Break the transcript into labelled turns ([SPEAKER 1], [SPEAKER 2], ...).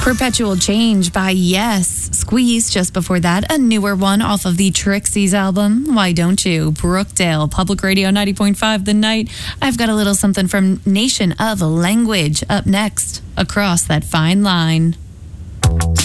[SPEAKER 1] Perpetual Change by Yes. Squeeze just before that, a newer one off of the Trixie's album, Why Don't You? Brookdale, Public Radio 90.5 The Night. I've got a little something from Nation of Language up next, Across That Fine Line.